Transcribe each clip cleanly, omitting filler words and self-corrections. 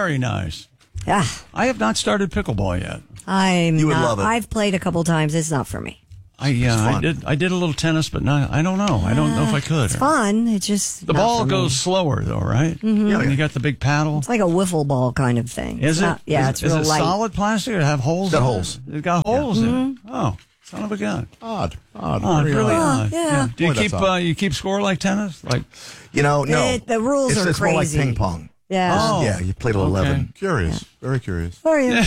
Very nice. Yeah. I have not started pickleball yet. You would love it. I've played a couple times. It's not for me. I did a little tennis, but I don't know. I don't know if I could. It's fun. It's just the ball goes slower, though, right? Mm-hmm. Yeah, and you got the big paddle. It's like a wiffle ball kind of thing. Is it? It's real light. Solid plastic or have holes? It's got holes. It's got holes in it. Oh, son of a gun. Odd. Really odd. Yeah. Do you keep score like tennis? Like, No. The rules are it's crazy. more like ping pong. Yeah. Oh. Yeah, you played 11. Curious. Very curious. Are you?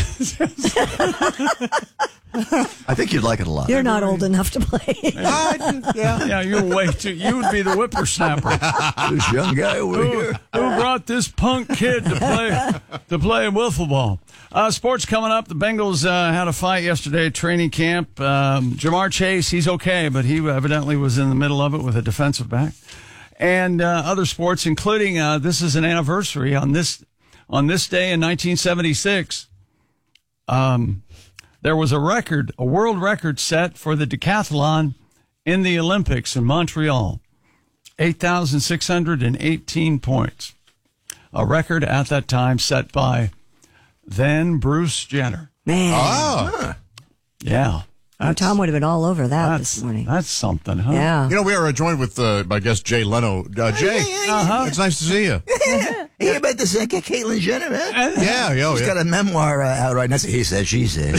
I think you'd like it a lot. You're not old enough to play. yeah, you're way too. You would be the whippersnapper. This young guy over here. Who brought this punk kid to play wiffle ball? Sports coming up. The Bengals had a fight yesterday at training camp. Jamar Chase, he's okay, but he evidently was in the middle of it with a defensive back. And other sports, including this is an anniversary on this day in 1976. There was a world record set for the decathlon in the Olympics in Montreal. 8,618 points. A record at that time set by then Bruce Jenner. Man. Oh. Yeah. Tom would have been all over that this morning. That's something, huh? Yeah. We are joined with, I guess, Jay Leno. Jay, it's nice to see you. Hey, about this Caitlyn Jenner, man? Yeah. She's got a memoir out right now. He said, she said.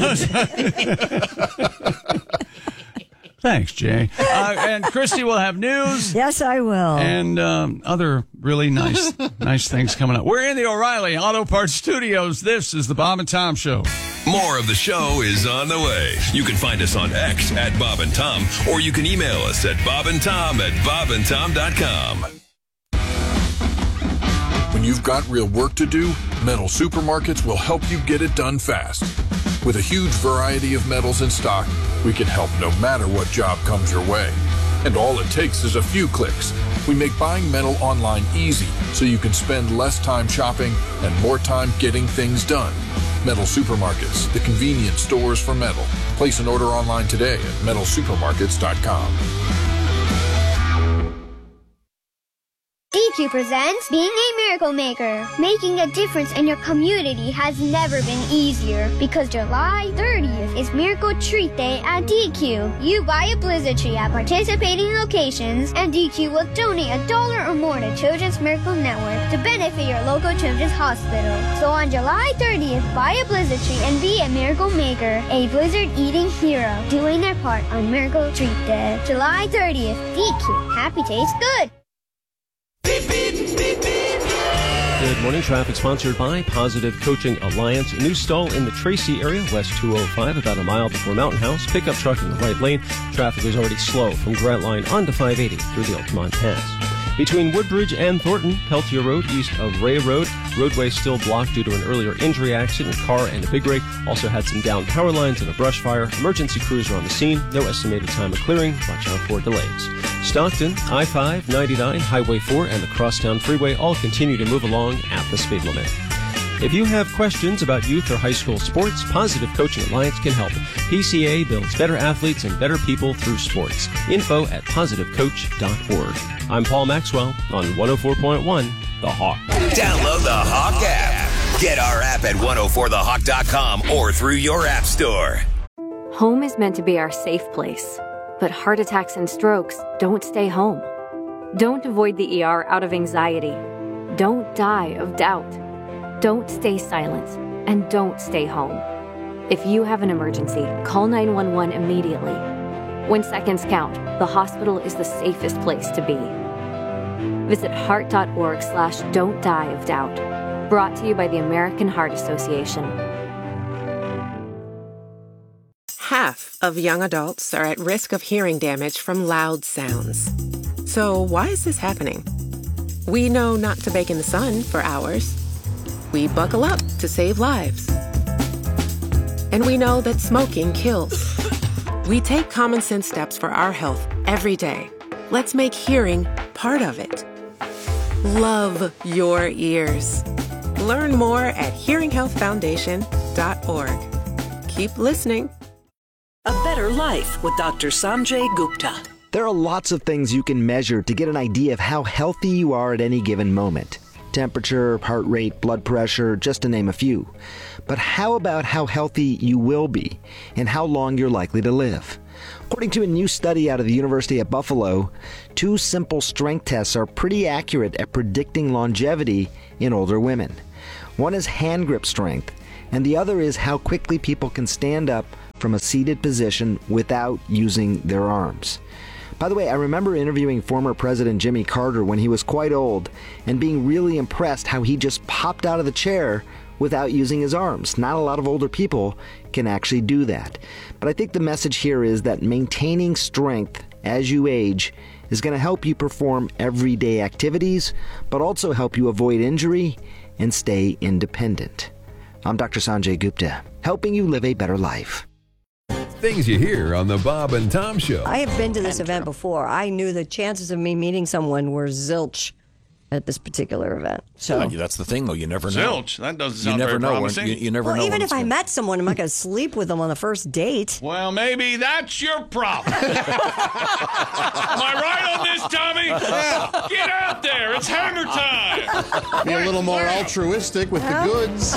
Thanks, Jay. And Christy will have news. Yes, I will. And other really nice things coming up. We're in the O'Reilly Auto Parts Studios. This is the Bob and Tom Show. More of the show is on the way. You can find us on X at Bob and Tom, or you can email us at bobandtom@bobandtom.com. When you've got real work to do, Metal Supermarkets will help you get it done fast. With a huge variety of metals in stock, we can help no matter what job comes your way. And all it takes is a few clicks. We make buying metal online easy so you can spend less time shopping and more time getting things done. Metal Supermarkets, the convenient stores for metal. Place an order online today at metalsupermarkets.com. DQ presents Being a Miracle Maker. Making a difference in your community has never been easier because July 30th is Miracle Treat Day at DQ. You buy a Blizzard tree at participating locations and DQ will donate $1 or more to Children's Miracle Network to benefit your local children's hospital. So on July 30th, buy a Blizzard tree and be a Miracle Maker, a Blizzard eating hero, doing their part on Miracle Treat Day. July 30th, DQ. Happy tastes good. Good morning. Traffic sponsored by Positive Coaching Alliance. A new stall in the Tracy area, West 205, about a mile before Mountain House. Pickup truck in the right lane. Traffic is already slow from Grant Line onto 580 through the Altamont Pass. Between Woodbridge and Thornton, Peltier Road east of Ray Road. Roadway still blocked due to an earlier injury accident. A car and a big rig also had some downed power lines and a brush fire. Emergency crews are on the scene. No estimated time of clearing. Watch out for delays. Stockton, I-5, 99, Highway 4, and the Crosstown Freeway all continue to move along at the speed limit. If you have questions about youth or high school sports, Positive Coaching Alliance can help. PCA builds better athletes and better people through sports. Info at positivecoach.org. I'm Paul Maxwell on 104.1 The Hawk. Download the Hawk app. Get our app at 104thehawk.com or through your app store. Home is meant to be our safe place, but heart attacks and strokes don't stay home. Don't avoid the ER out of anxiety. Don't die of doubt. Don't stay silent, and don't stay home. If you have an emergency, call 911 immediately. When seconds count, the hospital is the safest place to be. Visit heart.org/don't die of doubt. Brought to you by the American Heart Association. Half of young adults are at risk of hearing damage from loud sounds. So why is this happening? We know not to bake in the sun for hours. We buckle up to save lives. And we know that smoking kills. We take common sense steps for our health every day. Let's make hearing part of it. Love your ears. Learn more at hearinghealthfoundation.org. Keep listening. A Better Life with Dr. Sanjay Gupta. There are lots of things you can measure to get an idea of how healthy you are at any given moment. temperature, heart rate, blood pressure, just to name a few. But how about how healthy you will be and how long you're likely to live? According to a new study out of the University at Buffalo, 2 simple strength tests are pretty accurate at predicting longevity in older women. One is hand grip strength, and the other is how quickly people can stand up from a seated position without using their arms. By the way, I remember interviewing former President Jimmy Carter when he was quite old and being really impressed how he just popped out of the chair without using his arms. Not a lot of older people can actually do that. But I think the message here is that maintaining strength as you age is going to help you perform everyday activities, but also help you avoid injury and stay independent. I'm Dr. Sanjay Gupta, helping you live a better life. Things you hear on the Bob and Tom Show. I have been to this event before. I knew the chances of me meeting someone were zilch at this particular event. So that's the thing, though. You never know. Zilch. That doesn't sound very promising. You never know. Even if I met someone, I'm not going to sleep with them on the first date. Well, maybe that's your problem. Am I right on this, Tommy? Yeah. Get out there. It's hammer time. Be a little more altruistic with the goods.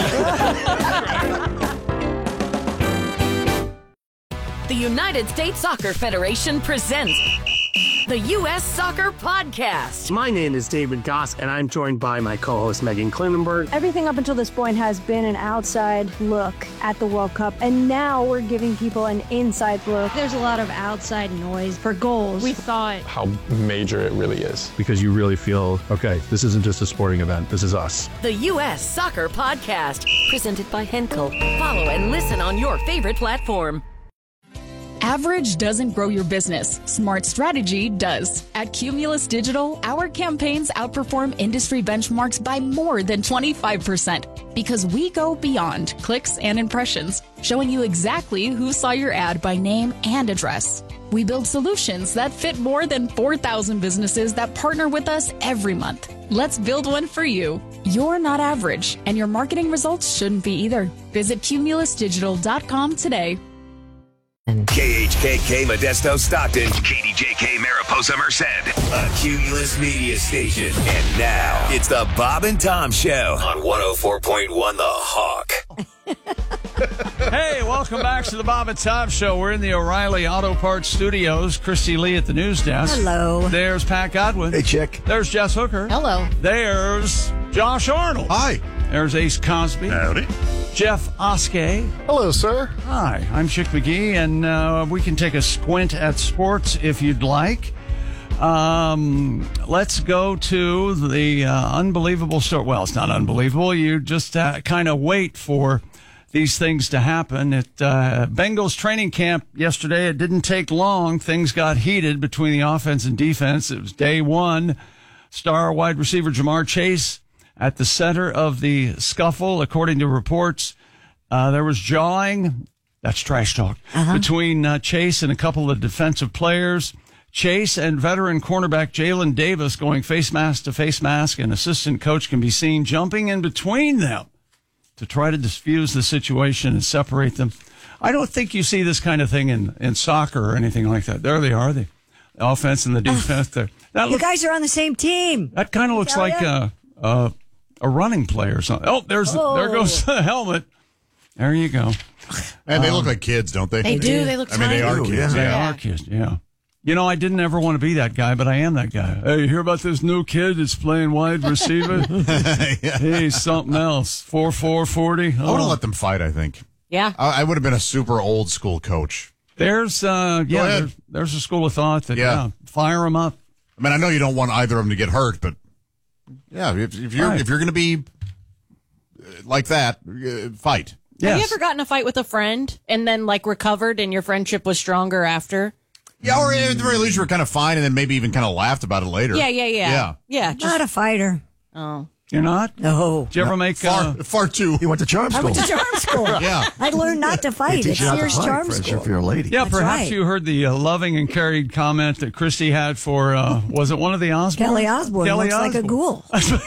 The United States Soccer Federation presents the U.S. Soccer Podcast. My name is David Goss, and I'm joined by my co-host Megan Klinenberg. Everything up until this point has been an outside look at the World Cup, and now we're giving people an inside look. There's a lot of outside noise for goals. We thought how major it really is, because you really feel, okay, this isn't just a sporting event, this is us. The U.S. Soccer Podcast, presented by Henkel. Follow and listen on your favorite platform. Average doesn't grow your business. Smart strategy does. At Cumulus Digital, our campaigns outperform industry benchmarks by more than 25% because we go beyond clicks and impressions, showing you exactly who saw your ad by name and address. We build solutions that fit more than 4,000 businesses that partner with us every month. Let's build one for you. You're not average, and your marketing results shouldn't be either. Visit cumulusdigital.com today. KHKK Modesto Stockton, KDJK Mariposa Merced, a Cumulus media station. And now it's the Bob and Tom Show on 104.1 The Hawk. Hey, welcome back to the Bob and Tom Show. We're in the O'Reilly Auto Parts Studios. Christy Lee at the news desk. Hello. There's Pat Godwin. Hey, chick. There's Jess Hooker. Hello. There's Josh Arnold. Hi. There's Ace Cosby. Howdy. Jeff Oskey. Hello, sir. Hi, I'm Chick McGee, and we can take a squint at sports if you'd like. Let's go to the unbelievable story. Well, it's not unbelievable. You just kind of wait for these things to happen. At Bengals training camp yesterday, it didn't take long. Things got heated between the offense and defense. It was day one. Star wide receiver Jamar Chase at the center of the scuffle. According to reports, there was jawing. That's trash talk. Between Chase and a couple of defensive players. Chase and veteran cornerback Jalen Davis going face mask to face mask. An assistant coach can be seen jumping in between them to try to diffuse the situation and separate them. I don't think you see this kind of thing in soccer or anything like that. There they are, the offense and the defense. There. You guys are on the same team. That kind of looks like a running play or something. Oh, there goes the helmet. There you go. And they look like kids, don't they? They do. They look they are kids. They are kids, yeah. You know, I didn't ever want to be that guy, but I am that guy. Hey, you hear about this new kid that's playing wide receiver? He's something else. 4'4", 40. I would have let them fight, I think. Yeah. I would have been a super old school coach. There's a school of thought that, fire them up. I mean, I know you don't want either of them to get hurt, but yeah, if you're going to be like that, fight. Yes. Have you ever gotten in a fight with a friend and then recovered and your friendship was stronger after? Yeah, or at the very least you were kind of fine and then maybe even kind of laughed about it later. Yeah. Not a fighter. Oh. You're not? No. Did you ever make... Far too. You went to charm school. I went to charm school. Yeah. I learned not to fight. It's Sears Charm School. If you're a lady. Yeah, That's perhaps right. you heard the loving and carried comment that Christy had for, was it one of the Osbourne? Kelly Osbourne looks like a ghoul.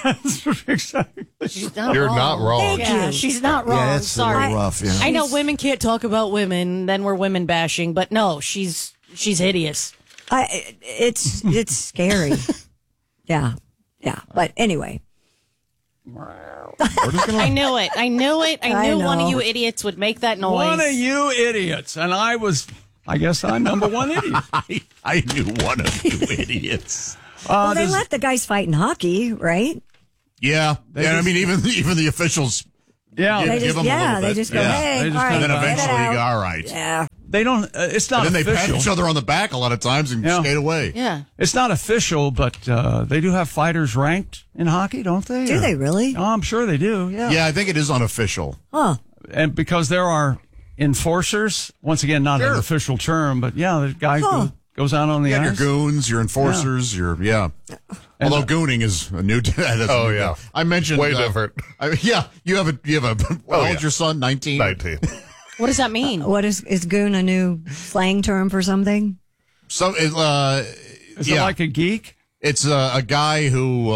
Exactly. You're not wrong. Thank you. She's not wrong. Yeah, it's Sorry. rough. Yeah. I know women can't talk about women, then we're women bashing, but no, she's hideous. It's scary. Yeah. But anyway. I knew it. I knew one of you idiots would make that noise. One of you idiots. And I guess I'm number one idiot. I knew one of you idiots. Well, they let the guys fight in hockey, right? Yeah. I mean, even the officials. Yeah. They give them a little bit. they just go, hey, all right. And then eventually you go, all right. Yeah. They don't, it's not and then official. they pat each other on the back a lot of times and skate away. Yeah. It's not official, but they do have fighters ranked in hockey, don't they? Do they really? Oh, I'm sure they do, yeah. Yeah, I think it is unofficial. Huh. And because there are enforcers, once again, not an official term, but yeah, the guy goes out on the ice. Your goons, your enforcers, although gooning is a new. Oh yeah, I mentioned way different. You have a. How old's your son? 19. 19. What does that mean? What is goon a new slang term for something? So is it like a geek? It's a guy who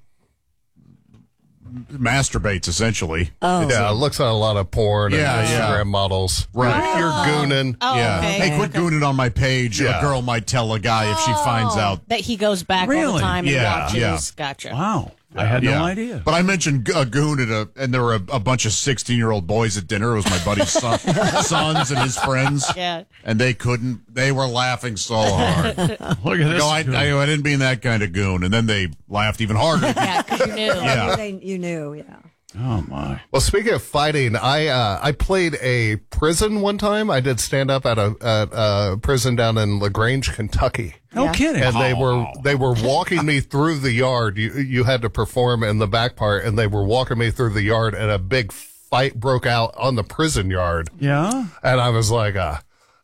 masturbates essentially. Oh, yeah, looks at a lot of porn and Instagram models. Right, you're gooning. Oh, yeah, okay. hey, quit gooning on my page. Yeah. A girl might tell a guy if she finds out that he goes back all the time and watches. Gotcha. Wow. I had no idea. But I mentioned a goon and there were a bunch of 16-year-old boys at dinner. It was my buddy's sons and his friends. Yeah. And they were laughing so hard. Look at this. No, I didn't mean that kind of goon. And then they laughed even harder. Yeah, because you knew. Yeah. You knew, yeah. Oh, my. Well, speaking of fighting, I played a prison one time. I did stand up at a prison down in LaGrange, Kentucky. No kidding. And they were walking me through the yard. You had to perform in the back part, and they were walking me through the yard, and a big fight broke out on the prison yard. Yeah. And I was like a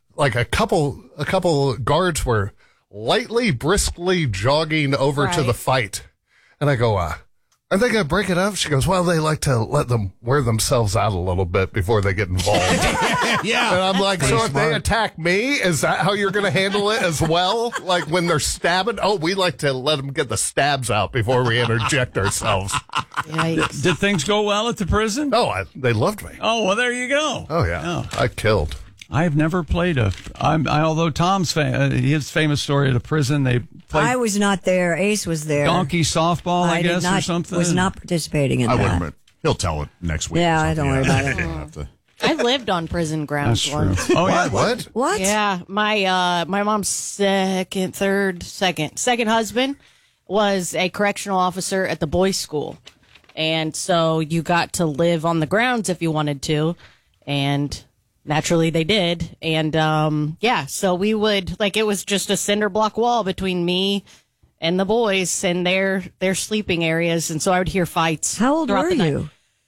couple guards were briskly jogging over to the fight. And I go, are they going to break it up? She goes, well, they like to let them wear themselves out a little bit before they get involved. Yeah. And I'm like, so if they attack me, is that how you're going to handle it as well? Like when they're stabbing? Oh, we like to let them get the stabs out before we interject ourselves. Yikes. Did things go well at the prison? Oh, they loved me. Oh, well, there you go. Oh, yeah. I killed. I've never played although Tom's his famous story at a prison, they played I was not there. Ace was there. donkey softball, I guess, or something. Was not participating in that. He'll tell it next week. Yeah, I don't worry about it. I lived on prison grounds once. Oh, yeah. What? Yeah, my mom's second husband was a correctional officer at the boys' school, and so you got to live on the grounds if you wanted to, and naturally they did. And so we would, it was just a cinder block wall between me and the boys and their sleeping areas, and so I would hear fights. How old were you?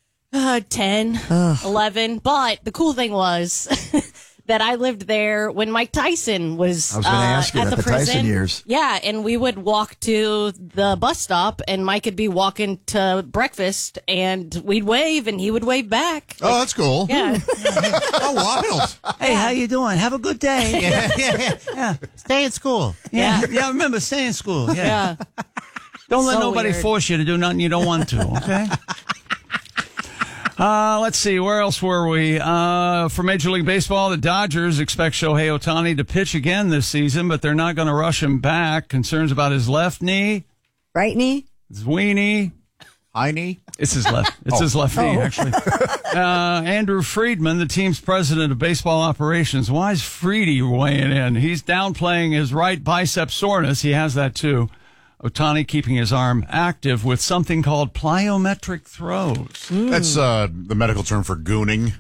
10, 11. But the cool thing was that I lived there when Mike Tyson was I was going to ask you at about the the prison. Tyson years. Yeah, and we would walk to the bus stop, and Mike would be walking to breakfast, and we'd wave, and he would wave back. Oh, that's cool. Yeah. Oh, wild. Hey, how you doing? Have a good day. Yeah. Stay in school. Yeah. Yeah, remember, stay in school. Yeah. Don't let So nobody weird. force you to do nothing you don't want to, okay? Let's see, where else were we? For Major League Baseball, the Dodgers expect Shohei Ohtani to pitch again this season, but they're not going to rush him back. Concerns about his left knee. Right knee? His weenie. High knee? It's his left. It's his left knee, actually. Andrew Friedman, the team's president of baseball operations. Why is Freedy weighing in? He's downplaying his right bicep soreness. He has that, too. Ohtani keeping his arm active with something called plyometric throws. That's the medical term for gooning.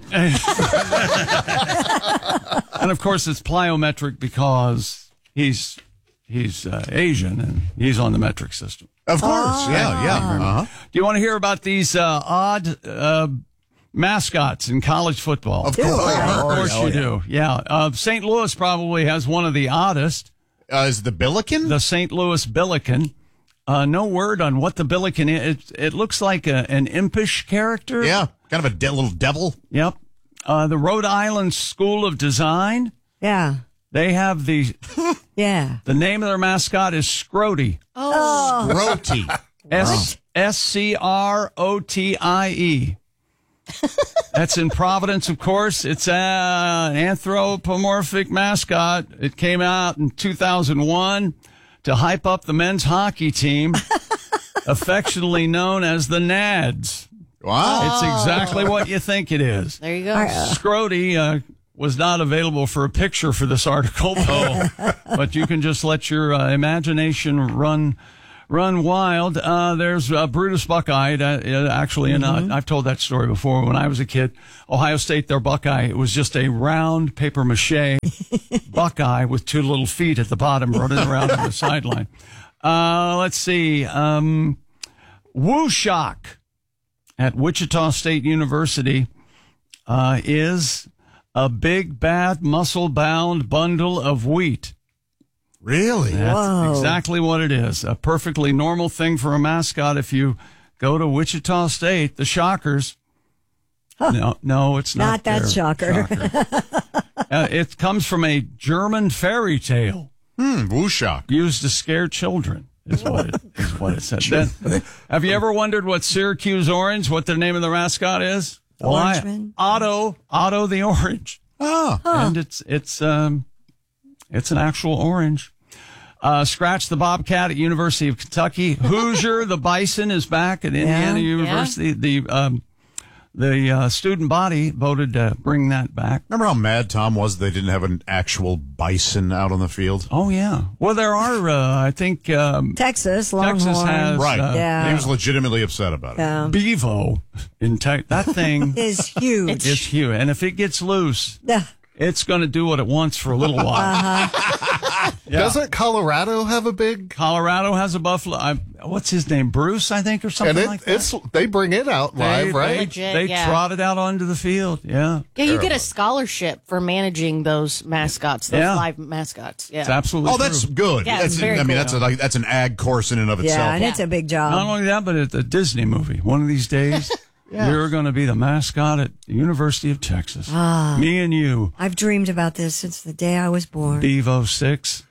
And, of course, it's plyometric because he's Asian and he's on the metric system. Of course. Yeah. Do you want to hear about these odd mascots in college football? Of course. Of course you do. Yeah. St. Louis probably has one of the oddest. Is the Billiken? The St. Louis Billiken. No word on what the Billiken is. It looks like an impish character. Yeah, kind of a little devil. Yep. The Rhode Island School of Design. Yeah. They have the the name of their mascot is Scrotie. Oh. Scrotie. SCROTIE. That's in Providence, of course. It's an anthropomorphic mascot. It came out in 2001 to hype up the men's hockey team. affectionately known as the Nads. Wow. It's exactly what you think it is. There you go. Scrody was not available for a picture for this article, but you can just let your imagination run wild. There's Brutus Buckeye. Actually, and I've told that story before. When I was a kid, Ohio State, their Buckeye, it was just a round paper mache Buckeye with two little feet at the bottom running around on the sideline. Let's see. WooShock at Wichita State University is a big, bad, muscle-bound bundle of wheat. Really? That's exactly what it is. A perfectly normal thing for a mascot if you go to Wichita State, the Shockers. Huh. No, it's not that shocker. It comes from a German fairy tale. WooShock. Used to scare children is what it said. Then, have you ever wondered what Syracuse Orange, what the name of the mascot is? Orangeman? Otto the Orange. Oh. And it's an actual orange. Scratch the Bobcat at University of Kentucky. Hoosier the Bison is back at Indiana University. The student body voted to bring that back. Remember how mad Tom was they didn't have an actual bison out on the field? Oh, yeah. Well, there are, I think... Texas, Longhorn. Texas has... Right. He was legitimately upset about it. Bevo. That thing... is huge. It's huge. And if it gets loose... It's going to do what it wants for a little while. Doesn't Colorado have a big? Colorado has a buffalo. What's his name? Bruce, I think, or something like that. They bring it out live, right? They trot it out onto the field. Yeah. Yeah, you get a scholarship for managing those mascots, those live mascots. Yeah. It's absolutely true. That's good. Yeah, that's that's an ag course in and of itself. Yeah, and it's a big job. Not only that, but it's a Disney movie. One of these days. You're going to be the mascot at the University of Texas. Me and you. I've dreamed about this since the day I was born. Bevo 6.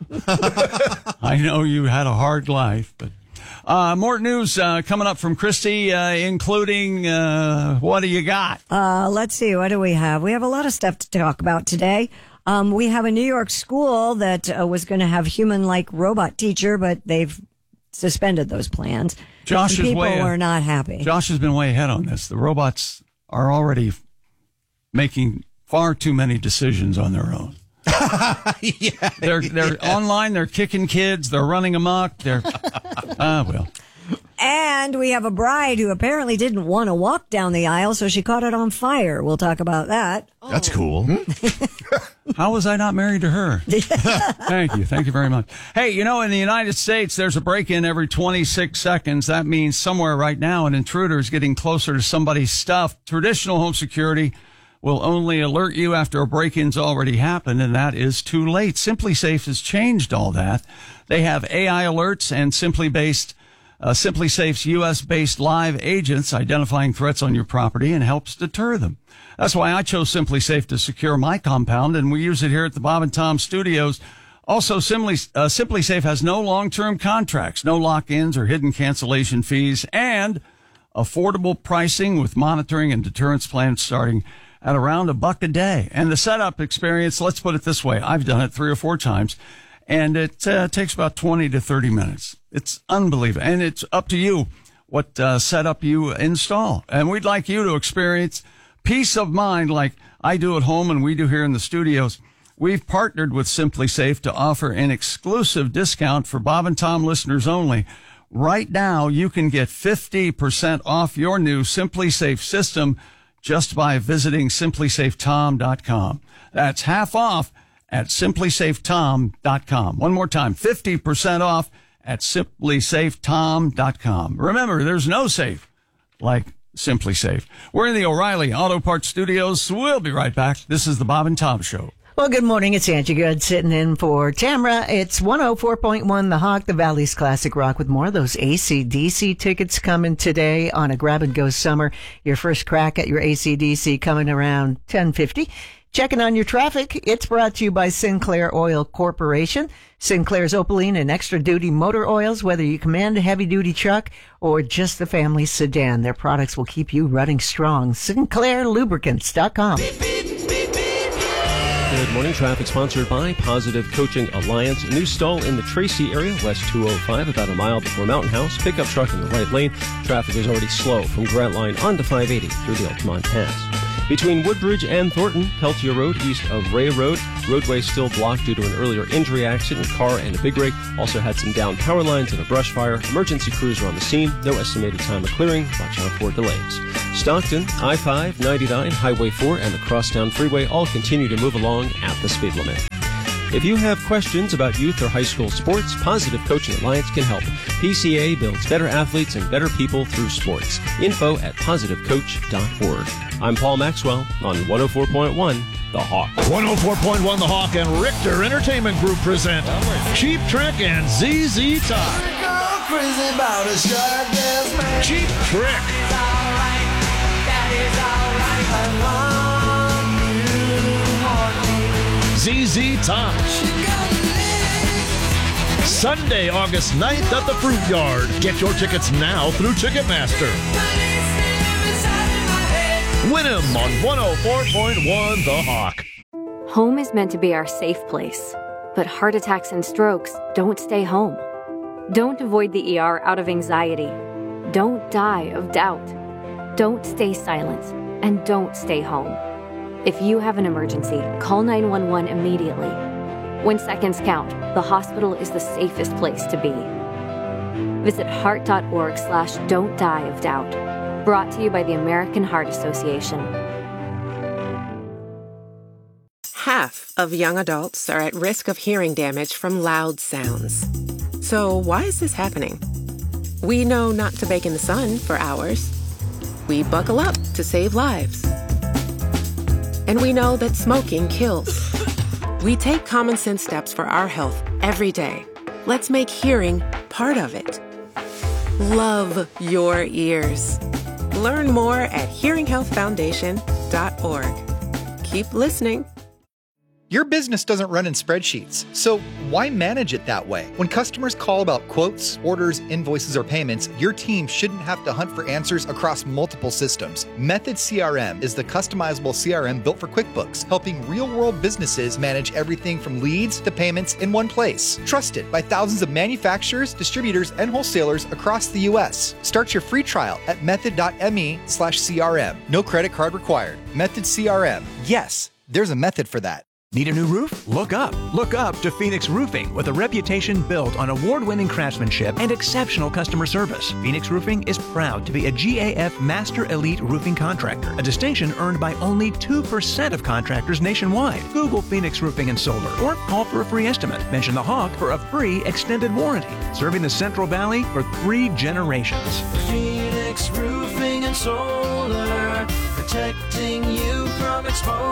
I know you had a hard life, but more news coming up from Christy, including what do you got? Let's see. What do we have? We have a lot of stuff to talk about today. We have a New York school that was going to have human-like robot teacher, but they've suspended those plans. People are not happy. Josh has been way ahead on this. The robots are already making far too many decisions on their own. They're online. They're kicking kids. They're running amok. Well. And we have a bride who apparently didn't want to walk down the aisle, so she caught it on fire. We'll talk about that. That's cool. How was I not married to her? Thank you. Thank you very much. Hey, in the United States, there's a break-in every 26 seconds. That means somewhere right now an intruder is getting closer to somebody's stuff. Traditional home security will only alert you after a break-in's already happened, and that is too late. SimpliSafe has changed all that. They have AI alerts and SimpliSafe's U.S.-based live agents identifying threats on your property and helps deter them. That's why I chose SimpliSafe to secure my compound, and we use it here at the Bob and Tom Studios. Also, SimpliSafe has no long-term contracts, no lock-ins or hidden cancellation fees, and affordable pricing with monitoring and deterrence plans starting at around $1 a day. And the setup experience, let's put it this way, I've done it 3 or 4 times, and it takes about 20 to 30 minutes. It's unbelievable. And it's up to you what setup you install. And we'd like you to experience peace of mind like I do at home and we do here in the studios. We've partnered with SimpliSafe to offer an exclusive discount for Bob and Tom listeners only. Right now, you can get 50% off your new SimpliSafe system just by visiting SimpliSafeTom.com. That's half off at SimpliSafeTom.com. One more time, 50% off at SimpliSafeTom.com. Remember, there's no safe like SimpliSafe. We're in the O'Reilly Auto Parts Studios. We'll be right back. This is the Bob and Tom Show. Well, good morning. It's Angie Good sitting in for Tamra. It's 104.1 The Hawk, the Valley's Classic Rock, with more of those AC/DC tickets coming today on a grab-and-go summer. Your first crack at your AC/DC coming around 10:50. Checking on your traffic, it's brought to you by Sinclair Oil Corporation. Sinclair's Opaline and extra duty motor oils, whether you command a heavy duty truck or just the family sedan. Their products will keep you running strong. SinclairLubricants.com. Good morning. Traffic sponsored by Positive Coaching Alliance. A new stall in the Tracy area, West 205, about a mile before Mountain House. Pickup truck in the right lane. Traffic is already slow from Grant Line onto 580 through the Altamont Pass. Between Woodbridge and Thornton, Peltier Road east of Ray Road. Roadway still blocked due to an earlier injury accident. A car and a big rig also had some down power lines and a brush fire. Emergency crews are on the scene. No estimated time of clearing. Watch out for delays. Stockton, I-5, 99, Highway 4, and the Crosstown Freeway all continue to move along at the speed limit. If you have questions about youth or high school sports, Positive Coaching Alliance can help. PCA builds better athletes and better people through sports. Info at positivecoach.org. I'm Paul Maxwell on 104.1 The Hawk. 104.1 The Hawk and Richter Entertainment Group present Cheap Trick and ZZ Top. Cheap Trick. ZZ Top. Sunday, August 9th at the Fruit Yard. Get your tickets now through Ticketmaster. Win 'em on 104.1 The Hawk. Home is meant to be our safe place, but heart attacks and strokes don't stay home. Don't avoid the ER out of anxiety. Don't die of doubt. Don't stay silent, and don't stay home. If you have an emergency, call 911 immediately. When seconds count, the hospital is the safest place to be. Visit heart.org/don't die of doubt. Brought to you by the American Heart Association. Half of young adults are at risk of hearing damage from loud sounds. So why is this happening? We know not to bake in the sun for hours. We buckle up to save lives. And we know that smoking kills. We take common sense steps for our health every day. Let's make hearing part of it. Love your ears. Learn more at hearinghealthfoundation.org. Keep listening. Your business doesn't run in spreadsheets, so why manage it that way? When customers call about quotes, orders, invoices, or payments, your team shouldn't have to hunt for answers across multiple systems. Method CRM is the customizable CRM built for QuickBooks, helping real-world businesses manage everything from leads to payments in one place. Trusted by thousands of manufacturers, distributors, and wholesalers across the U.S. Start your free trial at method.me/CRM. No credit card required. Method CRM. Yes, there's a method for that. Need a new roof? Look up. Look up to Phoenix Roofing, with a reputation built on award-winning craftsmanship and exceptional customer service. Phoenix Roofing is proud to be a GAF Master Elite Roofing Contractor, a distinction earned by only 2% of contractors nationwide. Google Phoenix Roofing and Solar or call for a free estimate. Mention the Hawk for a free extended warranty. Serving the Central Valley for 3 generations. Phoenix Roofing and Solar, protecting you from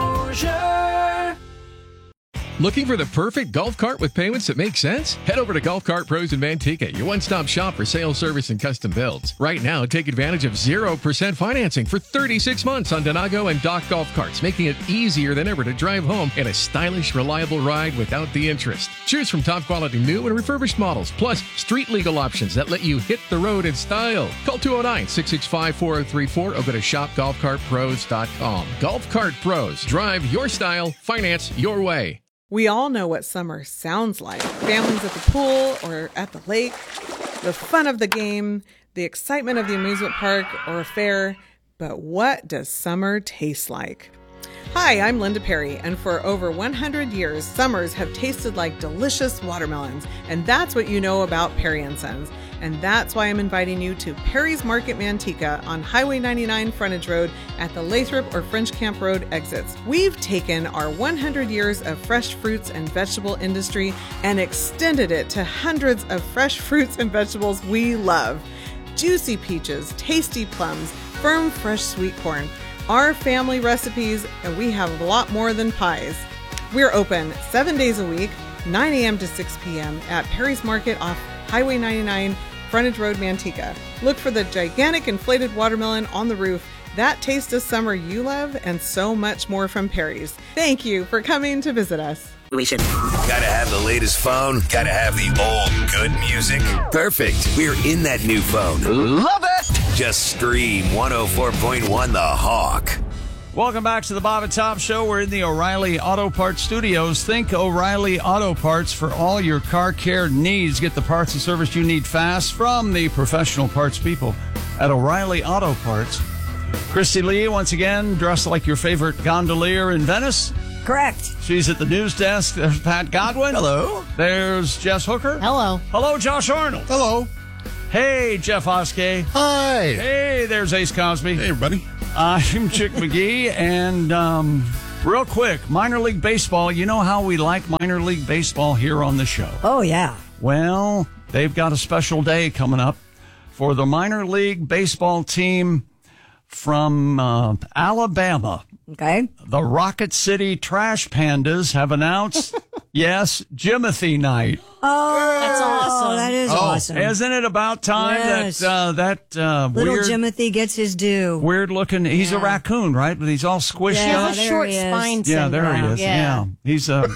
exposure. Looking for the perfect golf cart with payments that make sense? Head over to Golf Cart Pros in Manteca, your one-stop shop for sales, service, and custom builds. Right now, take advantage of 0% financing for 36 months on Donago and Dock golf carts, making it easier than ever to drive home in a stylish, reliable ride without the interest. Choose from top-quality new and refurbished models, plus street-legal options that let you hit the road in style. Call 209-665-4034 or go to shopgolfcartpros.com. Golf Cart Pros. Drive your style, finance your way. We all know what summer sounds like. Families at the pool or at the lake, the fun of the game, the excitement of the amusement park or a fair. But what does summer taste like? Hi, I'm Linda Perry, and for over 100 years, summers have tasted like delicious watermelons, and that's what you know about Perry & Sons. And that's why I'm inviting you to Perry's Market Manteca on Highway 99 Frontage Road at the Lathrop or French Camp Road exits. We've taken our 100 years of fresh fruits and vegetable industry and extended it to hundreds of fresh fruits and vegetables we love. Juicy peaches, tasty plums, firm fresh sweet corn. Our family recipes, and we have a lot more than pies. We're open 7 days a week, 9 a.m. to 6 p.m. at Perry's Market off Highway 99, Frontage Road, Manteca. Look for the gigantic inflated watermelon on the roof, that taste of summer you love, and so much more from Perry's. Thank you for coming to visit us. Gotta have the latest phone. Gotta have the old good music. Perfect. We're in that new phone. Love it. Just stream 104.1 The Hawk. Welcome back to the Bob and Tom Show. We're in the O'Reilly Auto Parts studios. Think O'Reilly Auto Parts for all your car care needs. Get the parts and service you need fast from the professional parts people at O'Reilly Auto Parts. Christy Lee, once again, dressed like your favorite gondolier in Venice. Correct. She's at the news desk. There's Pat Godwin. Hello. There's Jess Hooker. Hello. Hello, Josh Arnold. Hello. Hey, Jeff Oskey. Hi. Hey, there's Ace Cosby. Hey, everybody. I'm Chick McGee, and real quick, minor league baseball. You know how we like minor league baseball here on the show. Oh, yeah. Well, they've got a special day coming up for the minor league baseball team from Alabama. Okay. The Rocket City Trash Pandas have announced, yes, Jimothy Night. Oh, that's awesome. That is awesome. Isn't it about time that little weird, Jimothy gets his due? Weird looking. He's a raccoon, right? But he's all squishy. Yeah, up. there Short he is. spine Yeah, there he syndrome. is. Yeah, he's the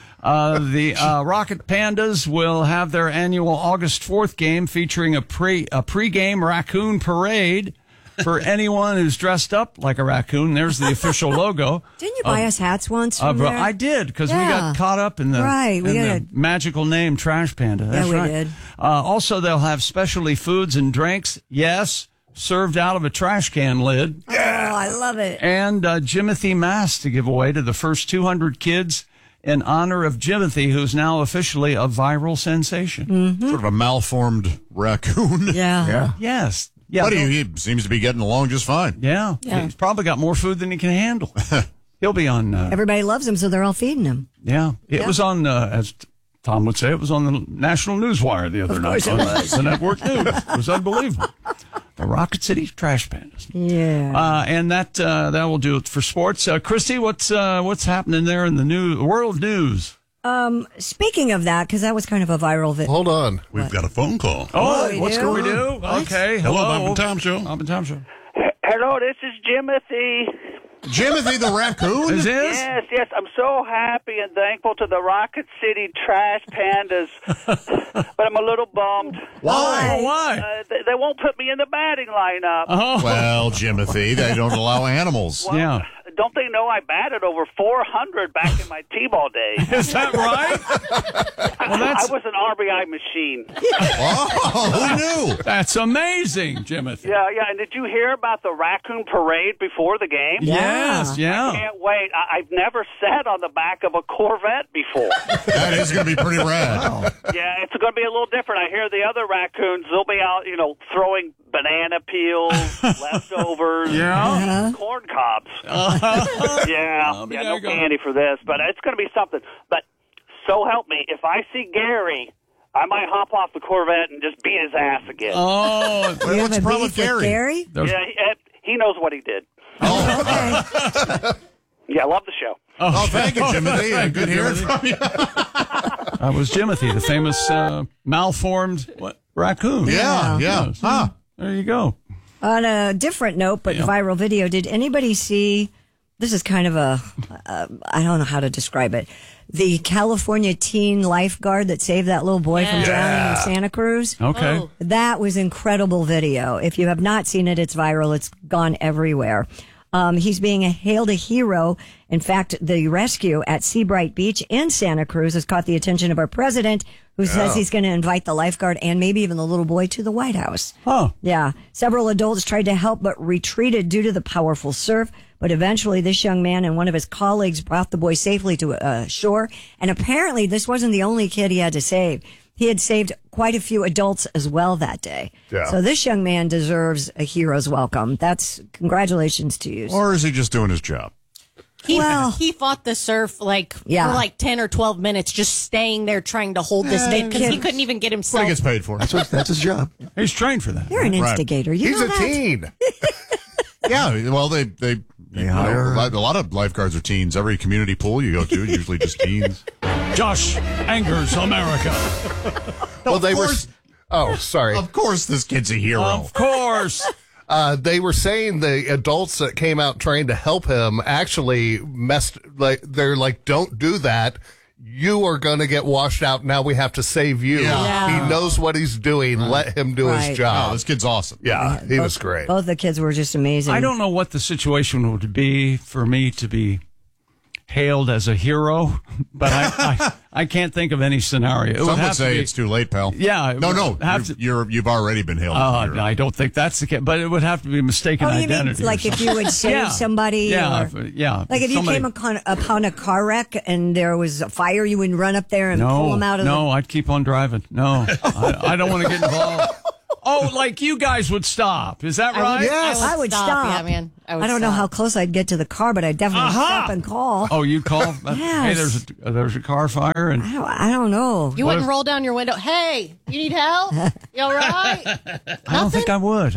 Rocket Pandas will have their annual August 4th game featuring a pre-game raccoon parade for anyone who's dressed up like a raccoon. There's the official logo. Didn't you buy us hats once from there? I did, because we got caught up in the, the magical name Trash Panda. That's we right. did. Also, they'll have specialty foods and drinks. Yes, served out of a trash can lid. Oh, I love it. And Jimothy masks to give away to the first 200 kids in honor of Jimothy, who's now officially a viral sensation. Mm-hmm. Sort of a malformed raccoon. Yeah. Yes. Yeah, but he seems to be getting along just fine. Yeah. He's probably got more food than he can handle. He'll be on. Everybody loves him, so they're all feeding him. Yeah. It was on, as Tom would say, it was on the National Newswire the other night. Of course it was. The network news. It was unbelievable. The Rocket City Trash Pandas. Yeah. And that will do it for sports. Christy, what's happening there in the world news? Speaking of that, because that was kind of a viral video. Hold on. We've got a phone call. Oh, what's going we on? Okay. Hello, Bob and Tom Show. Bob and Tom Show. Hello, this is Jimothy. Jimothy the raccoon? Is this? Yes. I'm so happy and thankful to the Rocket City Trash Pandas, but I'm a little bummed. Why? Why? They won't put me in the batting lineup. Oh. Well, Jimothy, they don't allow animals. Well, yeah. Don't they know I batted over 400 back in my T-ball days? Is that right? I was an RBI machine. Oh, who knew? That's amazing, Jimothy. Yeah. And did you hear about the raccoon parade before the game? Yes, yeah. I can't wait. I've never sat on the back of a Corvette before. That is going to be pretty rad. Wow. Yeah, it's going to be a little different. I hear the other raccoons, they'll be out, throwing banana peels, leftovers, corn cobs. No candy for this, but it's going to be something. But so help me, if I see Gary, I might hop off the Corvette and just beat his ass again. Oh, what's the problem with Gary? Yeah, he knows what he did. Oh, okay. Yeah, I love the show. Oh, thank you, Jimothy. Good hearing from you. That was Jimothy, the famous malformed raccoon. Yeah. Huh. There you go. On a different note, but viral video, did anybody see, this is kind of I don't know how to describe it, the California teen lifeguard that saved that little boy from drowning in Santa Cruz? Okay. Oh. That was incredible video. If you have not seen it, it's viral. It's gone everywhere. He's being hailed a hero. In fact, the rescue at Seabright Beach in Santa Cruz has caught the attention of our president, who says he's going to invite the lifeguard and maybe even the little boy to the White House. Oh. Yeah. Several adults tried to help but retreated due to the powerful surf. But eventually this young man and one of his colleagues brought the boy safely to shore. And apparently this wasn't the only kid he had to save. He had saved quite a few adults as well that day. Yeah. So this young man deserves a hero's welcome. That's congratulations to you. Or is he just doing his job? He fought the surf for 10 or 12 minutes, just staying there trying to hold this kid because he couldn't even get himself. What he gets paid for. That's his job. He's trained for that. You're an instigator. You He's know a that? teen. Yeah, well, they hire a lot of lifeguards are teens. Every community pool you go to, usually just teens. Josh angers America. Well, they were. Oh, sorry. Of course, this kid's a hero. Of course. They were saying the adults that came out trying to help him actually messed. They're like, don't do that. you are going to get washed out. Now we have to save you. Yeah. He knows what he's doing. Let him do his job. Oh, this kid's awesome. Yeah, he was great. Both the kids were just amazing. I don't know what the situation would be for me to be hailed as a hero, but I can't think of any scenario. Some would say it's too late, pal. Yeah. No. You've already been hailed as a hero. I don't think that's the case, but it would have to be mistaken you identity. mean like if you would save somebody? Yeah, or, Like if you came upon a car wreck and there was a fire, you wouldn't run up there and pull them out of No, I'd keep on driving. No, I don't want to get involved. Oh, like you guys would stop. Is that right? Yes. I would stop. Yeah, man. I don't know how close I'd get to the car, but I'd definitely stop and call. Oh, you call? Yes. Hey, there's a car fire, and I don't know. You wouldn't roll down your window. Hey, you need help? You all right? I don't think I would.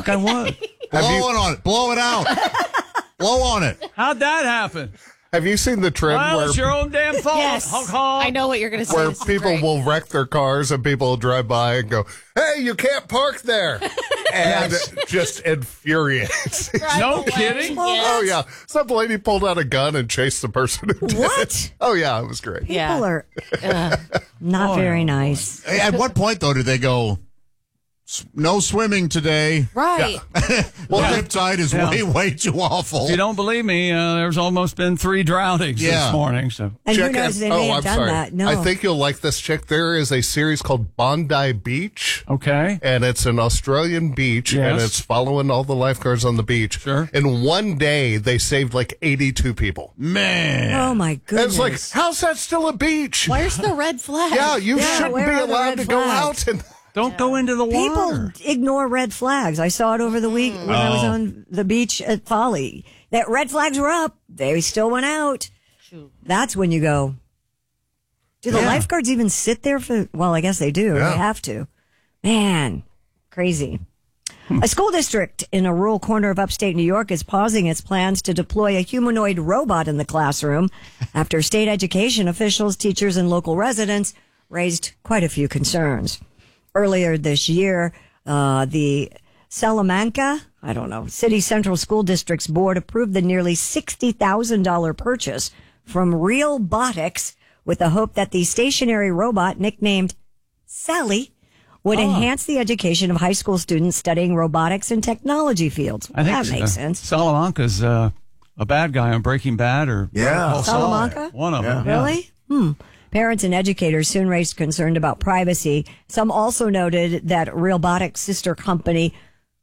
Blow it out. Blow on it. How'd that happen? Have you seen the trend Well, where it's your own damn fault. Yes. I know what you're going to say. where This is people great. will wreck their cars and people will drive by and go, "Hey, you can't park there," and it just infuriates. No kidding. Oh yeah, some lady pulled out a gun and chased the person who did it. Oh yeah, it was great. People are not very nice. At what point, though, did they go, no swimming today? Right. Well, riptide is way too awful. If you don't believe me, there's almost been 3 drownings this morning. So And who knows, they may have done that. No. I think you'll like this chick. There is a series called Bondi Beach. Okay. And it's an Australian beach, and Yes. it's following all the lifeguards on the beach. Sure. In one day, they saved like 82 people. Man. Oh, my And goodness. it's like, how's that still a beach? Where's the red flag? Yeah, you shouldn't where be are the allowed red to go flags? out and... Don't go into the water. People ignore red flags. I saw it over the week when I was on the beach at Folly. That red flags were up. They still went out. That's when you go, do the lifeguards even sit there for, well, I guess they do. Yeah. They have to. Man, crazy. A school district in a rural corner of upstate New York is pausing its plans to deploy a humanoid robot in the classroom after state education officials, teachers, and local residents raised quite a few concerns. Earlier this year, the Salamanca, City Central School District's board approved the nearly $60,000 purchase from Realbotics with the hope that the stationary robot nicknamed Sally would enhance the education of high school students studying robotics and technology fields. I think that makes sense. Salamanca's a bad guy on Breaking Bad, or Better Call Saul. Salamanca? One of them. Really? Parents and educators soon raised concern about privacy. Some also noted that Realbotics' sister company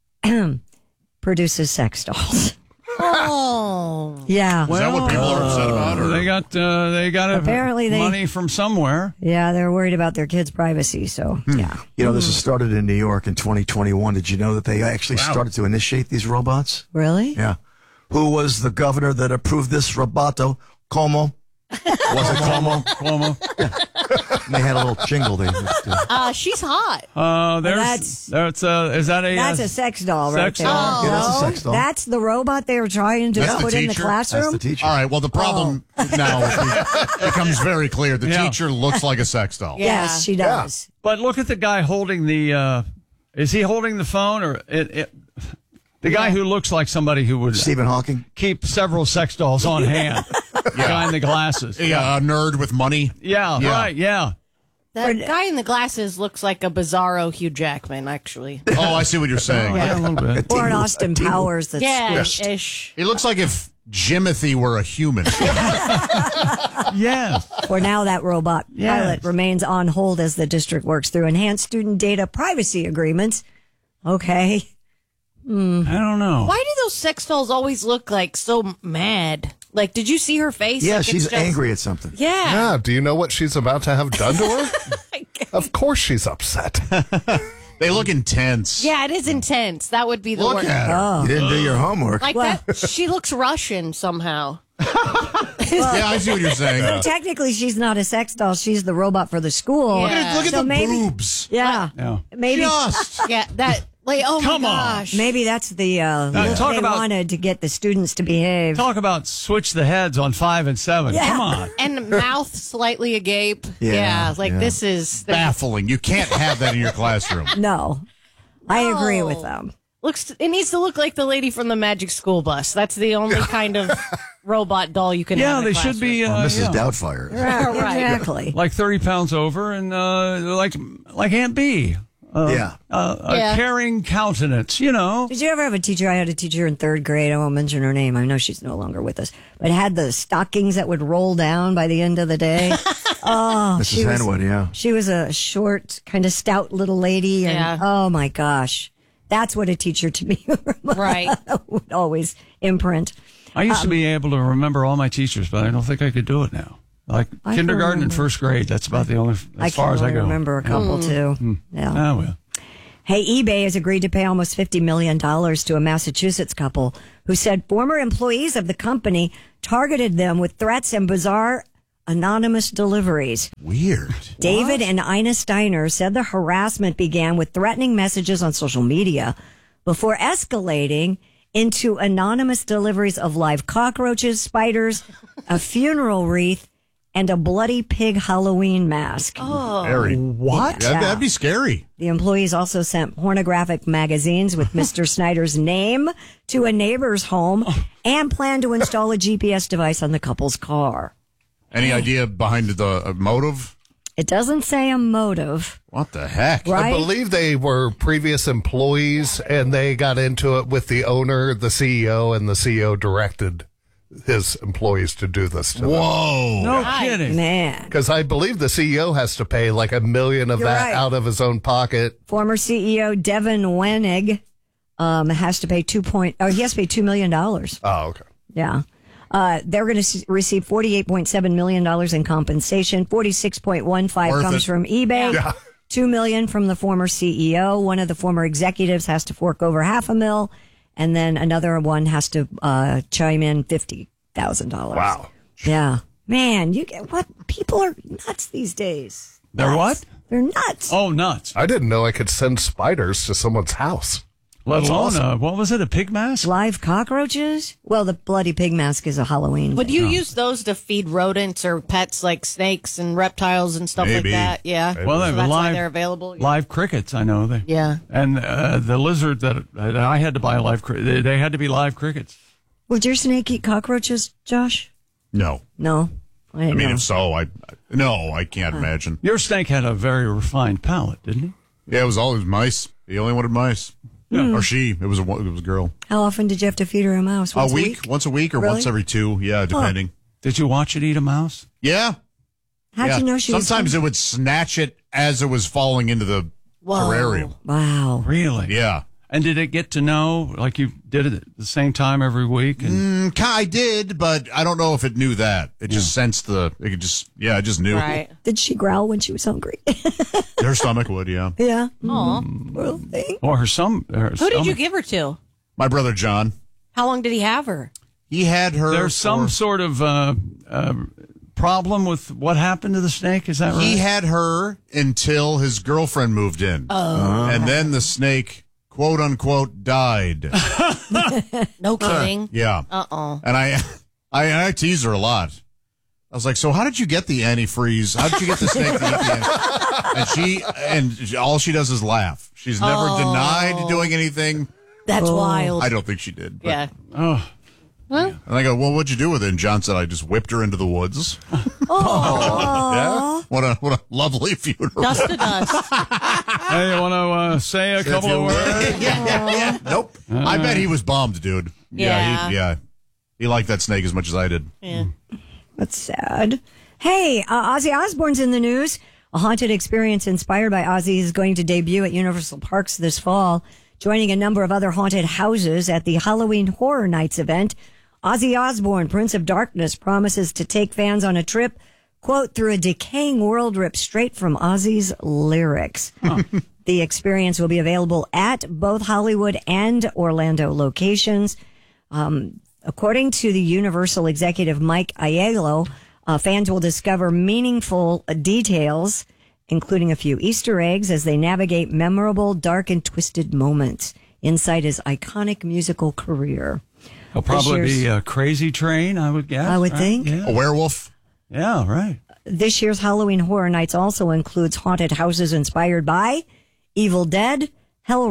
produces sex dolls. Oh. Yeah. Is that what people are upset about? Or? They got Apparently money from somewhere. Yeah, they're worried about their kids' privacy, so yeah. You know, this has started in New York in 2021. Did you know that they actually started to initiate these robots? Really? Yeah. Who was the governor that approved this roboto? Como? Was it Cuomo? Cuomo. And they had a little jingle. She's hot. Is that a That's a sex doll right sex there. doll? Yeah, that's a sex doll. That's the robot they were trying to That's put the in the teacher? classroom? That's the teacher. All right, well, the problem now becomes very clear. The Yeah. teacher looks like a sex doll. Yes, she does. But look at the guy holding the. Is he holding the phone, or the guy who looks like somebody who would Stephen Hawking keep several sex dolls on hand? The guy in the glasses. Yeah, a nerd with money. Yeah, right. Yeah. That guy in the glasses looks like a bizarro Hugh Jackman, actually. Oh, I see what you're saying. Yeah, a little bit. Or an Austin Powers that's Yeah, squished. ish. He looks like if Jimothy were a human. Yes. For now, that robot Yes. pilot remains on hold as the district works through enhanced student data privacy agreements. Okay. I don't know. Why do those sex dolls always look like so mad? Like, did you see her face? Yeah, Like, it's she's just- angry at something. Yeah. Yeah, do you know what she's about to have done to her? Of course she's upset. They look intense. Yeah, it is intense. That would be the Look word. at her. Oh. You didn't do your homework. Like that. She looks Russian somehow. Yeah, I see what you're saying. Technically, she's not a sex doll. She's the robot for the school. Yeah. Look at So the maybe- boobs. Yeah. Yeah. Maybe. Just. Yeah, that. Like, oh Come my on. gosh. Maybe that's the look talk they about- wanted to get the students to behave. Talk about switch the heads on 5 and 7. Yeah. Come on. And mouth slightly agape. Yeah, This is Baffling. You can't have that in your classroom. No, I agree No. with them. It needs to look like the lady from the Magic School Bus. That's the only kind of robot doll you can have in they a should be. Mrs. Doubtfire. Right. Exactly. Like 30 pounds over and like Aunt Bee. A caring countenance, you know. Did you ever have a teacher? I had a teacher in third grade. I won't mention her name. I know she's no longer with us. But had the stockings that would roll down by the end of the day. Mrs. Henwood, yeah. She was a short, kind of stout little lady. And oh my gosh. That's what a teacher to me would always imprint. I used to be able to remember all my teachers, but I don't think I could do it now. Like kindergarten and first grade, that's about the only, as far as I go. I remember a couple too. Yeah. Oh, well. Hey, eBay has agreed to pay almost $50 million to a Massachusetts couple who said former employees of the company targeted them with threats and bizarre anonymous deliveries. Weird. David and Ina Steiner said the harassment began with threatening messages on social media before escalating into anonymous deliveries of live cockroaches, spiders, a funeral wreath, and a bloody pig Halloween mask. Oh. Scary. What? Yeah, that'd be scary. The employees also sent pornographic magazines with Mr. Snyder's name to a neighbor's home and planned to install a GPS device on the couple's car. Any idea behind the motive? It doesn't say a motive. What the heck? Right? I believe they were previous employees, and they got into it with the owner, the CEO, and the CEO directed his employees to do this to them. Whoa. No kidding. Man. Because I believe the CEO has to pay like $1 million of that out of his own pocket. Former CEO Devin Wenig has to pay $2 million. Oh, okay. Yeah. They're going to receive $48.7 million in compensation. 46.15 comes from eBay. Yeah. $2 million from the former CEO. One of the former executives has to fork over $500,000, and then another one has to chime in $50,000. Wow. Yeah, man, you get what? People are nuts these days. They're what? They're nuts. Oh, nuts. I didn't know I could send spiders to someone's house. Let That's alone, awesome. what was it, a pig mask? Live cockroaches? Well, the bloody pig mask is a Halloween Would thing. you use those to feed rodents or pets like snakes and reptiles and stuff Maybe. like that? Yeah. Well, So they that's why live, they're available. live crickets, I know. Yeah. And the lizard that I had to buy they had to be live crickets. Would your snake eat cockroaches, Josh? No. No. I I mean, know. if so, I can't imagine. Your snake had a very refined palate, didn't he? Yeah, it was always mice. He only wanted mice. Yeah. Or she. It was a girl. How often did you have to feed her a mouse? Once a week? Once a week or Really? once every 2. Yeah, depending. Did you watch it eat a mouse? Yeah. How'd you know she was... Sometimes it would snatch it as it was falling into the terrarium. Wow. Really? Yeah. And did it get to know, like you did it at the same time every week? And I did, but I don't know if it knew that. It just sensed it just knew. Right. Did she growl when she was hungry? Her stomach would, yeah. Yeah. Aw. Well, thing. Or Who did you give her to? My brother John. How long did he have her? He had her. There's some sort of problem with what happened to the snake. Is that right? He had her until his girlfriend moved in. Oh. And then the snake, quote unquote, died. No kidding. Yeah. Uh-oh. And I tease her a lot. I was like, so how did you get the antifreeze? How did you get the snake to eat the antifreeze? And all she does is laugh. She's never denied doing anything. That's wild. I don't think she did. But. Yeah. Oh. Huh? And I go, well, what'd you do with it? And John said, I just whipped her into the woods. Yeah. What a lovely funeral. Dust to dust. Hey, you want to say a couple of words? Yeah. Nope. I bet he was bummed, dude. Yeah. He liked that snake as much as I did. Yeah. That's sad. Hey, Ozzy Osbourne's in the news. A haunted experience inspired by Ozzy is going to debut at Universal Parks this fall, joining a number of other haunted houses at the Halloween Horror Nights event. Ozzy Osbourne, Prince of Darkness, promises to take fans on a trip, quote, through a decaying world ripped straight from Ozzy's lyrics. The experience will be available at both Hollywood and Orlando locations. According to the Universal executive Mike Aiello, fans will discover meaningful details, including a few Easter eggs, as they navigate memorable, dark, and twisted moments inside his iconic musical career. It'll probably be a Crazy Train, I would guess. I would right? think. Yeah. A werewolf. Yeah, right. This year's Halloween Horror Nights also includes haunted houses inspired by Evil Dead,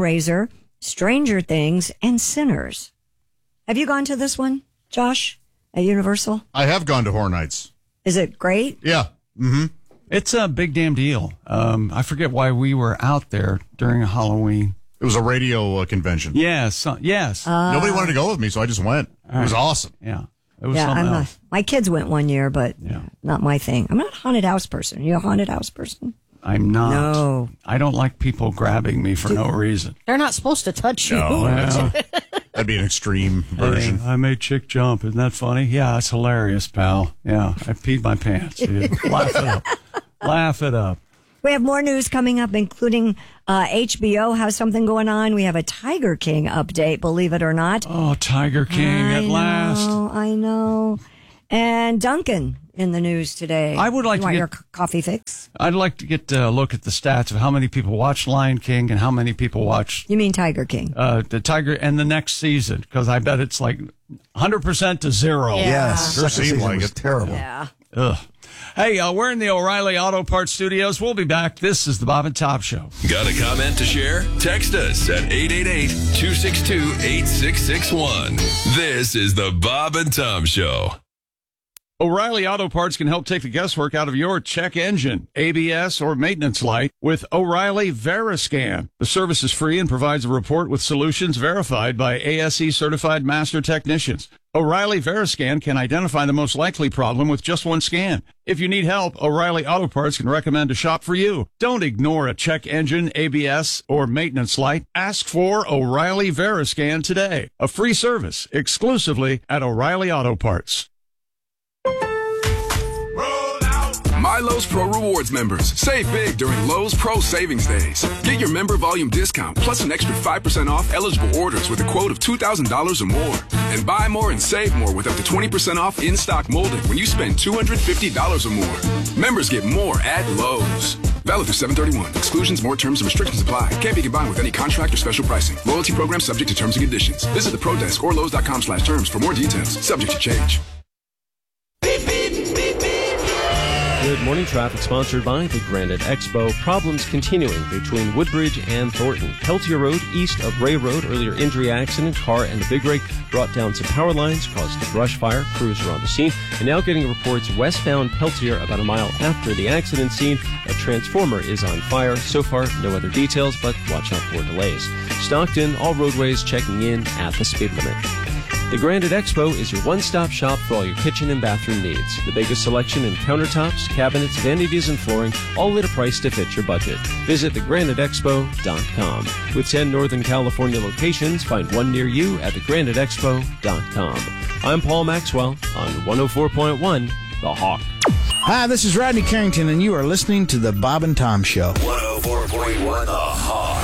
Hellraiser, Stranger Things, and Sinners. Have you gone to this one, Josh? at Universal? I have gone to Horror Nights. Is it great? Yeah. Mm-hmm. It's a big damn deal. I forget why we were out there during Halloween. It was a radio convention. Yes. Nobody wanted to go with me, so I just went. It was awesome. Yeah. It was something else. My kids went one year, but not my thing. I'm not a haunted house person. You a haunted house person? I'm not. No. I don't like people grabbing me for no reason. They're not supposed to touch you. No, well, that'd be an extreme version. I made chick jump. Isn't that funny? Yeah, it's hilarious, pal. Yeah, I peed my pants. Dude. Laugh it up. Laugh it up. We have more news coming up, including HBO has something going on. We have a Tiger King update, believe it or not. Oh, Tiger King at last. I know. And Duncan in the news today. I would like to get your coffee fix. I'd like to get a look at the stats of how many people watch Lion King and how many people watch. You mean Tiger King? The Tiger and the next season, because I bet it's like 100% to 0. Yeah. Yes, Sure seemed like was it. terrible. Yeah. Ugh. Hey, we're in the O'Reilly Auto Parts Studios. We'll be back. This is the Bob and Tom Show. Got a comment to share? Text us at 888-262-8661. This is the Bob and Tom Show. O'Reilly Auto Parts can help take the guesswork out of your check engine, ABS, or maintenance light with O'Reilly Veriscan. The service is free and provides a report with solutions verified by ASE certified master technicians. O'Reilly Veriscan can identify the most likely problem with just one scan. If you need help, O'Reilly Auto Parts can recommend a shop for you. Don't ignore a check engine, ABS, or maintenance light. Ask for O'Reilly Veriscan today. A free service exclusively at O'Reilly Auto Parts. My Lowe's Pro Rewards members. Save big during Lowe's Pro Savings Days. Get your member volume discount plus an extra 5% off eligible orders with a quote of $2,000 or more. And buy more and save more with up to 20% off in-stock molding when you spend $250 or more. Members get more at Lowe's. Valid through 7/31. Exclusions, more terms, and restrictions apply. Can't be combined with any contract or special pricing. Loyalty program subject to terms and conditions. Visit the Pro Desk or Lowe's.com/terms for more details. Subject to change. Good morning, traffic sponsored by the Granite Expo. Problems continuing between Woodbridge and Thornton. Peltier Road, east of Ray Road, earlier injury accident. Car and a big rig brought down some power lines, caused a brush fire. Crews are on the scene. And now getting reports westbound Peltier about a mile after the accident scene. A transformer is on fire. So far, no other details, but watch out for delays. Stockton, all roadways checking in at the speed limit. The Granite Expo is your one-stop shop for all your kitchen and bathroom needs. The biggest selection in countertops, cabinets, vanities, and flooring, all at a price to fit your budget. Visit thegraniteexpo.com. With 10 Northern California locations, find one near you at thegraniteexpo.com. I'm Paul Maxwell on 104.1 The Hawk. Hi, this is Rodney Carrington, and you are listening to The Bob and Tom Show. 104.1 The Hawk.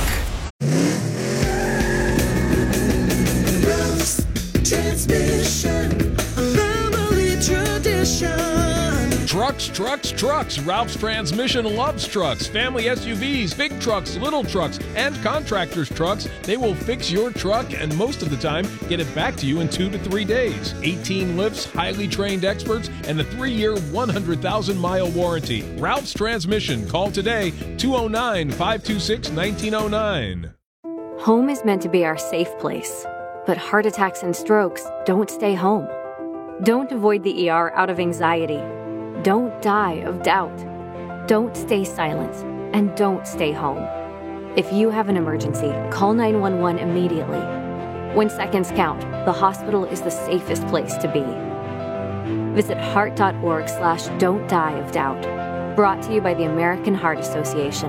Transmission, family tradition. Trucks. Ralph's Transmission loves trucks. Family SUVs, big trucks, little trucks, and contractors' trucks. They will fix your truck and most of the time get it back to you in 2 to 3 days. 18 lifts, highly trained experts, and a 3-year, 100,000-mile warranty. Ralph's Transmission. Call today, 209-526-1909. Home is meant to be our safe place. But heart attacks and strokes don't stay home. Don't avoid the ER out of anxiety. Don't die of doubt. Don't stay silent. And don't stay home. If you have an emergency, call 911 immediately. When seconds count, the hospital is the safest place to be. Visit heart.org/don't die of doubt. Brought to you by the American Heart Association.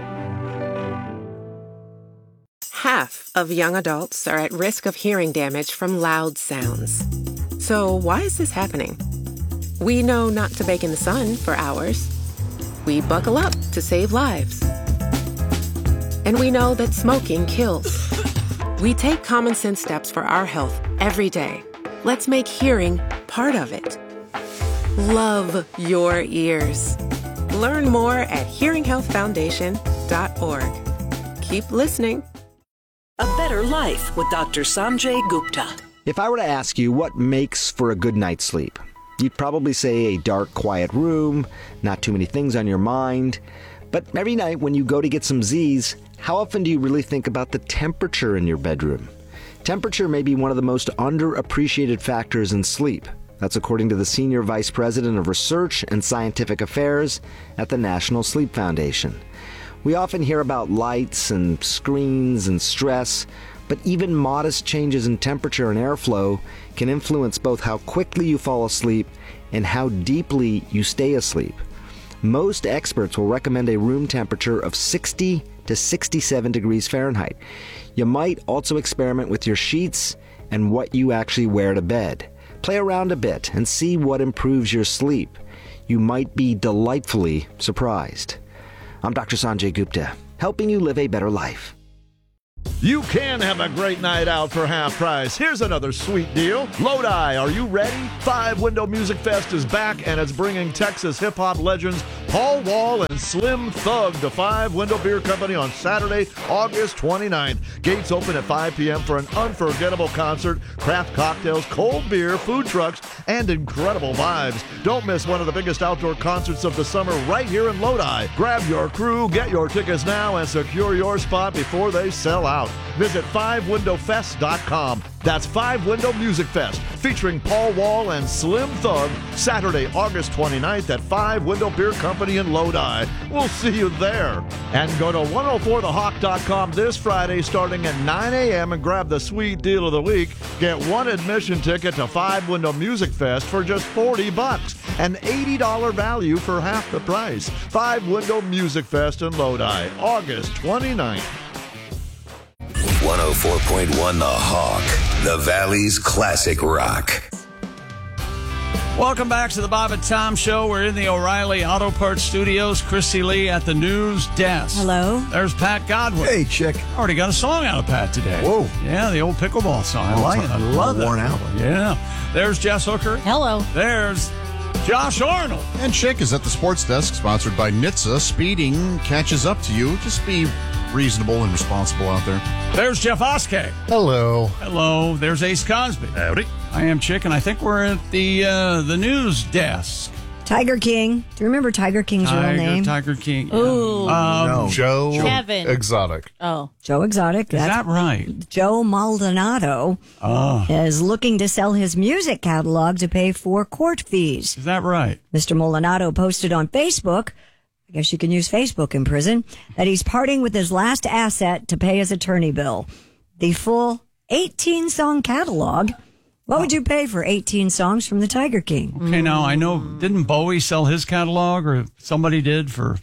Half of young adults are at risk of hearing damage from loud sounds. So why is this happening? We know not to bake in the sun for hours. We buckle up to save lives. And we know that smoking kills. We take common sense steps for our health every day. Let's make hearing part of it. Love your ears. Learn more at hearinghealthfoundation.org. Keep listening. A Better Life with Dr. Sanjay Gupta. If I were to ask you what makes for a good night's sleep, you'd probably say a dark, quiet room, not too many things on your mind. But every night when you go to get some Z's, how often do you really think about the temperature in your bedroom? Temperature may be one of the most underappreciated factors in sleep. That's according to the Senior Vice President of Research and Scientific Affairs at the National Sleep Foundation. We often hear about lights and screens and stress, but even modest changes in temperature and airflow can influence both how quickly you fall asleep and how deeply you stay asleep. Most experts will recommend a room temperature of 60 to 67 degrees Fahrenheit. You might also experiment with your sheets and what you actually wear to bed. Play around a bit and see what improves your sleep. You might be delightfully surprised. I'm Dr. Sanjay Gupta, helping you live a better life. You can have a great night out for half price. Here's another sweet deal. Lodi, are you ready? 5 Window Music Fest is back, and it's bringing Texas hip-hop legends Paul Wall and Slim Thug to 5 Window Beer Company on Saturday, August 29th. Gates open at 5 p.m. for an unforgettable concert, craft cocktails, cold beer, food trucks, and incredible vibes. Don't miss one of the biggest outdoor concerts of the summer right here in Lodi. Grab your crew, get your tickets now, and secure your spot before they sell out. Visit 5windowfest.com. That's 5 Window Music Fest, featuring Paul Wall and Slim Thug, Saturday, August 29th at 5 Window Beer Company in Lodi. We'll see you there. And go to 104thehawk.com this Friday starting at 9 a.m. and grab the sweet deal of the week. Get one admission ticket to 5 Window Music Fest for just $40, an $80 value for half the price. 5 Window Music Fest in Lodi, August 29th. 104.1 The Hawk, the Valley's classic rock. Welcome back to the Bob and Tom Show. We're in the O'Reilly Auto Parts Studios. Christy Lee at the news desk. Hello. There's Pat Godwin. Hey, chick. Already got a song out of Pat today. Whoa. Yeah, the old pickleball song. I like it. I love it. Worn out. Yeah. There's Jess Hooker. Hello. There's Josh Arnold. And Chick is at the sports desk, sponsored by NHTSA. Speeding catches up to you. Just be reasonable and responsible out there. There's Jeff Oskey. Hello. Hello. There's Ace Cosby. Howdy. I am Chick, and I think we're at the news desk. Tiger King. Do you remember Tiger King's real name? Tiger King. Yeah. Ooh. No. Joe Kevin. Exotic. Oh. Joe Exotic. Is that right? Joe Maldonado is looking to sell his music catalog to pay for court fees. Is that right? Mr. Maldonado posted on Facebook, I guess you can use Facebook in prison, that he's parting with his last asset to pay his attorney bill. The full 18-song catalog. What would you pay for 18 songs from the Tiger King? Okay, now I know, didn't Bowie sell his catalog, or somebody did, for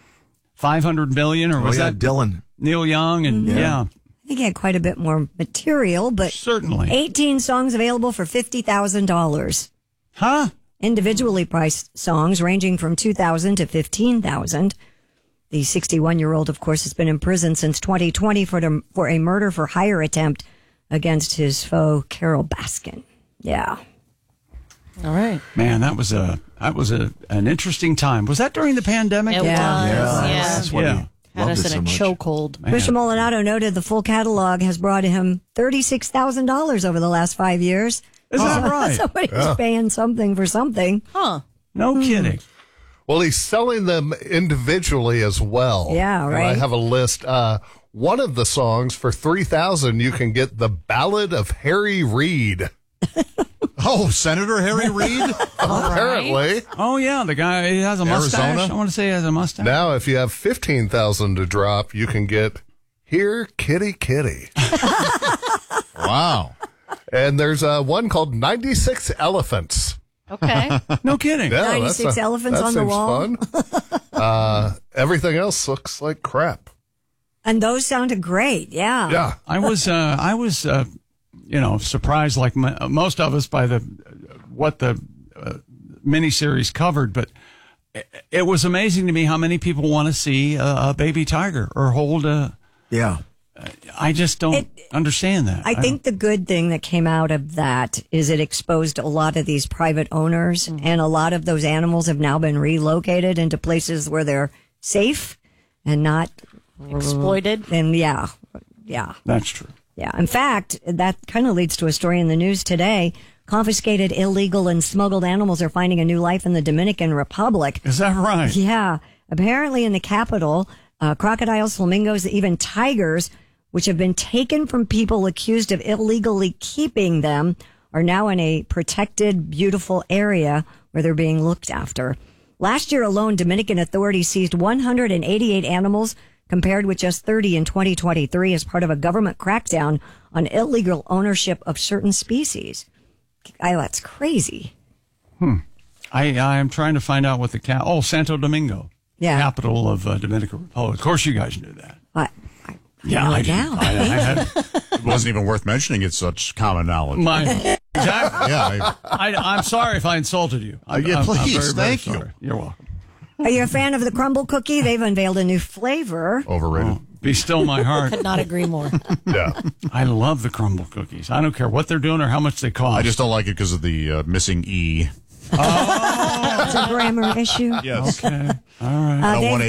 $500 million, or was that Dylan? Neil Young? And yeah. I think he had quite a bit more material, but certainly 18 songs available for $50,000. Huh? Individually priced songs ranging from $2,000 to $15,000. The 61-year-old, of course, has been in prison since 2020 for a murder for hire attempt against his foe, Carol Baskin. Yeah. All right. Man, that was an interesting time. Was that during the pandemic? It was. Yeah. That's what he had us in a chokehold. Mr. Maldonado noted the full catalog has brought him $36,000 over the last 5 years. Is that right? Somebody's paying something for something. Huh. No kidding. Well, he's selling them individually as well. Yeah, right. And I have a list. One of the songs for $3,000, you can get the Ballad of Harry Reid. Oh, Senator Harry Reid? Apparently. Oh, yeah, the guy, he has a mustache. Arizona? I want to say he has a mustache. Now, if you have $15,000 to drop, you can get Here, Kitty, Kitty. Wow. And there's one called 96 Elephants. Okay. No kidding. Yeah, 96 elephants on the wall. Fun. Everything else looks like crap. And those sounded great. Yeah. Yeah. I was surprised, like most of us, by what the miniseries covered, but it was amazing to me how many people want to see a baby tiger or hold a. Yeah. I just don't understand that. I think the good thing that came out of that is it exposed a lot of these private owners, and a lot of those animals have now been relocated into places where they're safe and not exploited. And yeah. That's true. Yeah. In fact, that kind of leads to a story in the news today. Confiscated, illegal, and smuggled animals are finding a new life in the Dominican Republic. Is that right? Yeah. Apparently in the capital, crocodiles, flamingos, even tigers, which have been taken from people accused of illegally keeping them, are now in a protected, beautiful area where they're being looked after. Last year alone, Dominican authorities seized 188 animals, compared with just 30 in 2023, as part of a government crackdown on illegal ownership of certain species. That's crazy. I'm trying to find out what the Santo Domingo, capital of Dominican Republic. Of course, you guys knew that. I It wasn't even worth mentioning. It's such common knowledge. Exactly. Yeah. I'm sorry if I insulted you. Please, thank you. Sorry. You're welcome. Are you a fan of the crumble cookie? They've unveiled a new flavor. Overrated. Be still my heart. Could not agree more. Yeah. I love the crumble cookies. I don't care what they're doing or how much they cost. I just don't like it because of the missing E. It's a grammar issue. Yes. Okay. All right.